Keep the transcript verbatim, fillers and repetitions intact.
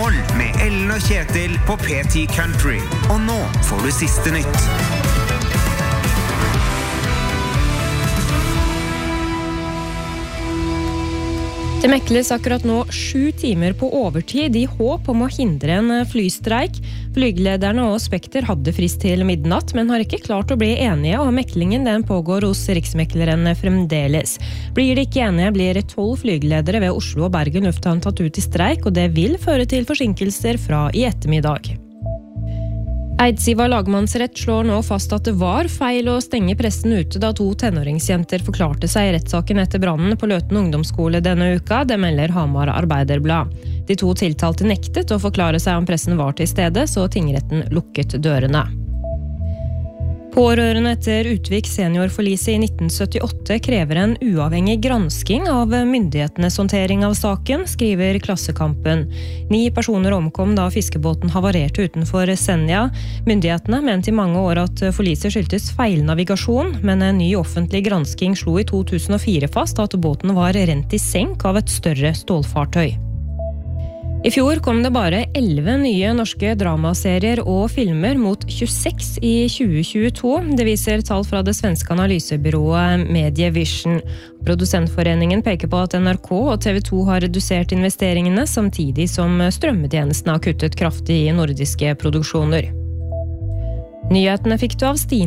Morgen med Ellen og Kjetil på P ti Country. Og nå får du siste nytt. Det mekles akkurat nå sju timer på overtid i håp om å hindre en flystreik. Flygelederne og Spekter hadde frist til midnatt, men har ikke klart å bli enige, og meklingen den pågår hos riksmekleren fremdeles. Blir de ikke enige, blir tolv flygeledere ved Oslo og Bergen lufthavn tatt ut i streik, og det vil føre til forsinkelser fra i ettermiddag. Eidsiva lagmannsrett slår nå fast at det var feil å stenge pressen ute da to tenåringsjenter forklarte seg i rettssaken etter brannen på Løten ungdomsskole denne uka, det melder Hamar Arbeiderblad. De to tiltalte nektet å forklare seg om pressen var til stede, så tingretten lukket dørene. Pårørende etter Utvik seniorforlise i nitten syttiåtte krever en uavhengig gransking av myndighetenes håndtering av saken, skriver Klassekampen. Ni personer omkom da fiskebåten havarerte utenfor Senja. Myndighetene mente i mange år at forliset skyldtes feilnavigasjon, men en ny offentlig gransking slo i to tusen og fire fast at båten var rent i senk av et større stålfartøy. I fjor kom det bare elleve nye norske dramaserier og filmer mot tjueseks i tjue tjueto. Det viser tall fra det svenske analysebyrået Medievision. Produsentforeningen peker på at N R K og T V to har redusert investeringene, samtidig som strømmetjenestene har kuttet kraftig i nordiske produksjoner. Nyhetene fikk du av Stine.